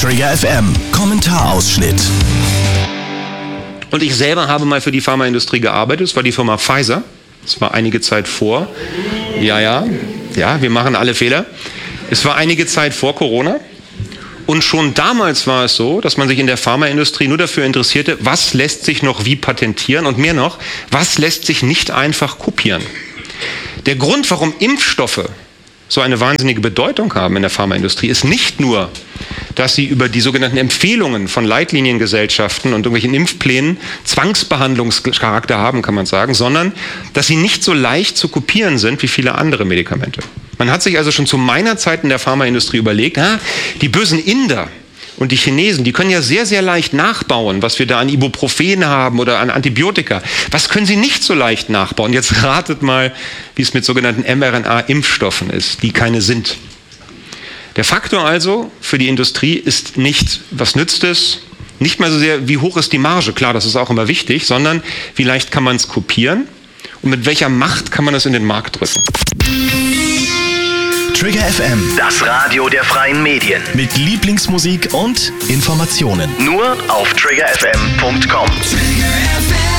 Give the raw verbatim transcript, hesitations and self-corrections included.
Trigger F M, Kommentarausschnitt. Und ich selber habe mal für die Pharmaindustrie gearbeitet. Das war die Firma Pfizer. Das war einige Zeit vor. Ja, ja, ja, wir machen alle Fehler. Es war einige Zeit vor Corona. Und schon damals war es so, dass man sich in der Pharmaindustrie nur dafür interessierte, was lässt sich noch wie patentieren und mehr noch, was lässt sich nicht einfach kopieren. Der Grund, warum Impfstoffe so eine wahnsinnige Bedeutung haben in der Pharmaindustrie, ist nicht nur, dass sie über die sogenannten Empfehlungen von Leitliniengesellschaften und irgendwelchen Impfplänen Zwangsbehandlungscharakter haben, kann man sagen, sondern dass sie nicht so leicht zu kopieren sind wie viele andere Medikamente. Man hat sich also schon zu meiner Zeit in der Pharmaindustrie überlegt, ah, die bösen Inder und die Chinesen, die können ja sehr, sehr leicht nachbauen, was wir da an Ibuprofen haben oder an Antibiotika. Was können sie nicht so leicht nachbauen? Jetzt ratet mal, wie es mit sogenannten mRNA-Impfstoffen ist, die keine sind. Der Faktor also für die Industrie ist nicht, was nützt es, nicht mal so sehr, wie hoch ist die Marge, klar, das ist auch immer wichtig, sondern wie leicht kann man es kopieren und mit welcher Macht kann man es in den Markt drücken. Trigger F M, Das Radio der freien Medien. mit Lieblingsmusik und Informationen. Nur auf trigger f m punkt com. Trigger F M.